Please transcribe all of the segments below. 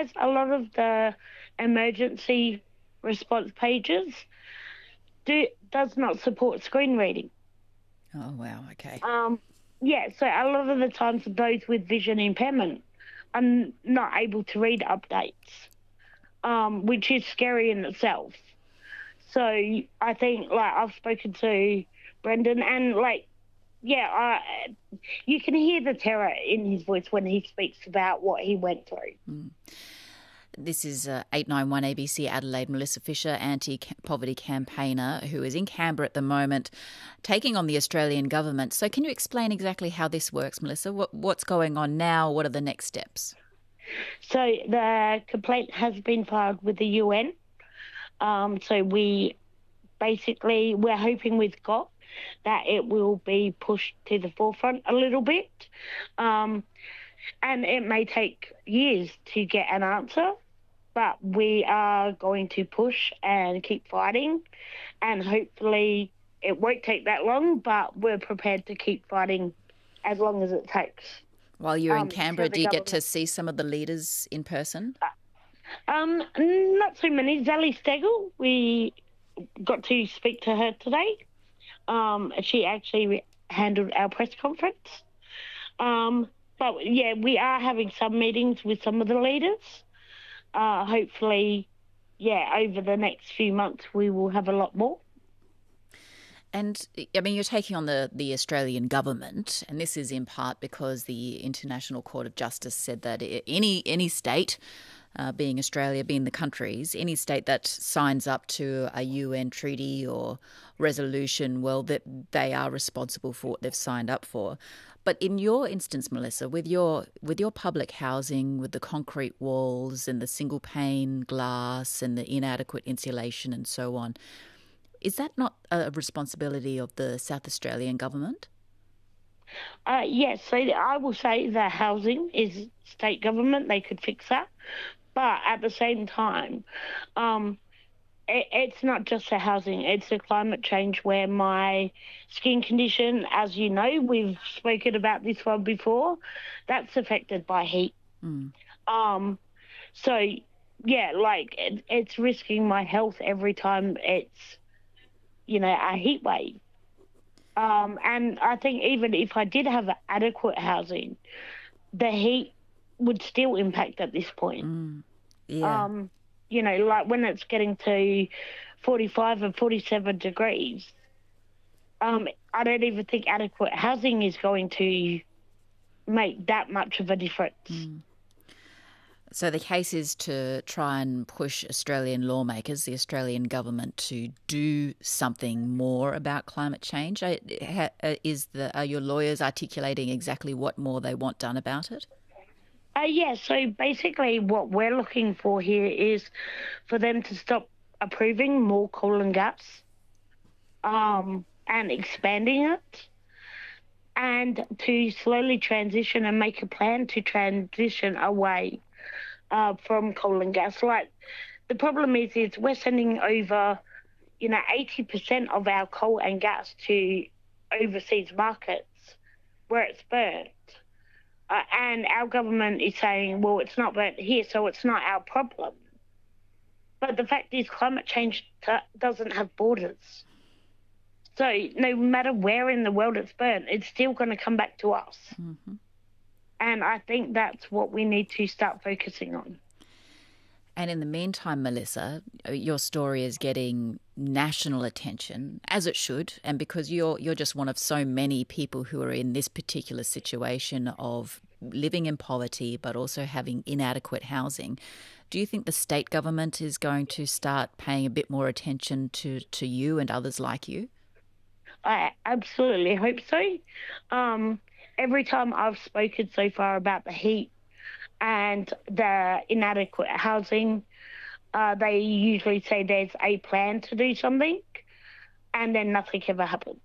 surprised. A lot of the emergency response pages does not support screen reading. Oh, wow. Okay. Yeah, so a lot of the times those with vision impairment are not able to read updates, which is scary in itself. So I think, like, I've spoken to Brendan and, like, yeah, you can hear the terror in his voice when he speaks about what he went through. This is 891 ABC Adelaide, Melissa Fisher, anti-poverty campaigner, who is in Canberra at the moment, taking on the Australian government. So can you explain exactly how this works, Melissa? What's going on now? What are the next steps? So the complaint has been filed with the UN. So we're hoping with God that it will be pushed to the forefront a little bit. And it may take years to get an answer, but we are going to push and keep fighting, and hopefully it won't take that long, but we're prepared to keep fighting as long as it takes. While you're in Canberra, do you get to see some of the leaders in person? Not so many. Zali Steggall, we got to speak to her today. She actually handled our press conference. But, yeah, we are having some meetings with some of the leaders. Hopefully, yeah, over the next few months we will have a lot more. And, I mean, you're taking on the Australian government, and this is in part because the International Court of Justice said that any state, being Australia, being the countries, any state that signs up to a UN treaty or resolution, well, that they are responsible for what they've signed up for. But in your instance, Melissa, with your public housing, with the concrete walls and the single pane glass and the inadequate insulation and so on, is that not a responsibility of the South Australian government? Yes, so I will say the housing is state government. They could fix that. But at the same time, it's not just the housing, it's the climate change where my skin condition, as you know, we've spoken about this one before, that's affected by heat. So, yeah, like it's risking my health every time it's, a heat wave. And I think even if I did have adequate housing, the heat would still impact at this point. Yeah. Like when it's getting to 45 and 47 degrees, I don't even think adequate housing is going to make that much of a difference. So the case is to try and push Australian lawmakers, the Australian government, to do something more about climate change. Are your lawyers articulating exactly what more they want done about it? Yeah, so basically what we're looking for here is for them to stop approving more coal and gas and expanding it, and to slowly transition and make a plan to transition away from coal and gas. Like, the problem is we're sending over, 80% of our coal and gas to overseas markets where it's burnt. And our government is saying, well, it's not burnt here, so it's not our problem. But the fact is climate change doesn't have borders. So no matter where in the world it's burnt, it's still going to come back to us. Mm-hmm. And I think that's what we need to start focusing on. And in the meantime, Melissa, your story is getting national attention, as it should, and because you're just one of so many people who are in this particular situation of living in poverty but also having inadequate housing. Do you think the state government is going to start paying a bit more attention to you and others like you? I absolutely hope so. Every time I've spoken so far about the heat and the inadequate housing, they usually say there's a plan to do something, and then nothing ever happens.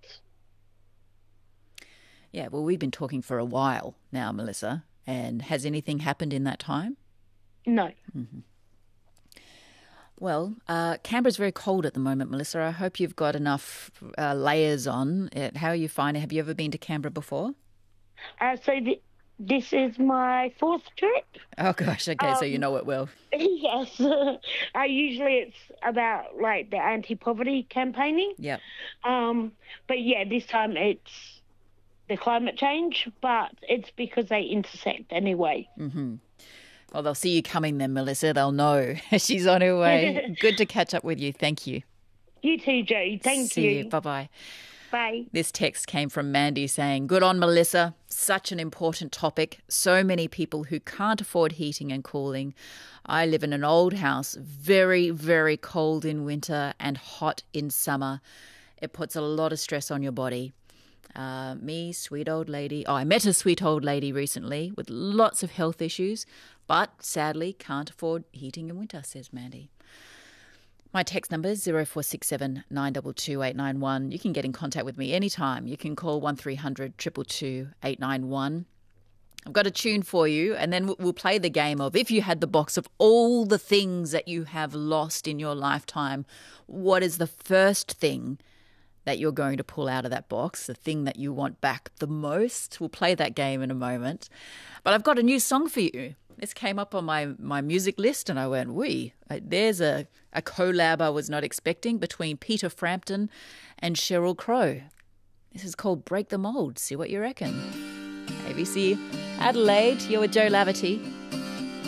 Yeah, well, we've been talking for a while now, Melissa, and has anything happened in that time? No. Mm-hmm. Well, Canberra's very cold at the moment, Melissa. I hope you've got enough layers on. How are you finding? Have you ever been to Canberra before? This is my fourth trip. Oh, gosh. Okay, so you know it well. Yes. Usually it's about like the anti-poverty campaigning. Yep. But yeah, this time it's the climate change, but it's because they intersect anyway. Mm-hmm. Well, they'll see you coming then, Melissa. They'll know she's on her way. Good to catch up with you. Thank you. You too, Joe. Thank See you. Bye-bye. Bye. This text came from Mandy saying, good on Melissa. Such an important topic. So many people who can't afford heating and cooling. I live in an old house, very, very cold in winter and hot in summer. It puts a lot of stress on your body. Me, sweet old lady. Oh, I met a sweet old lady recently with lots of health issues, but sadly can't afford heating in winter, says Mandy. My text number is 0467 922 891. You can get in contact with me anytime. You can call 1300 222 891. I've got a tune for you, and then we'll play the game of if you had the box of all the things that you have lost in your lifetime, what is the first thing that you're going to pull out of that box, the thing that you want back the most? We'll play that game in a moment. But I've got a new song for you. This came up on my music list and I went, there's a collab I was not expecting between Peter Frampton and Sheryl Crow. This is called Break the Mold. See what you reckon. ABC Adelaide, you're with Joe Laverty.